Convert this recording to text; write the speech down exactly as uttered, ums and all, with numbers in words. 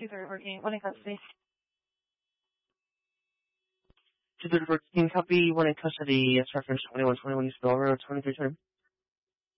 two thirty-four King, one in custody. two thirty-four King, copy, one in custody. It's reference twenty-one twenty-one East Bell Road, twenty-three term.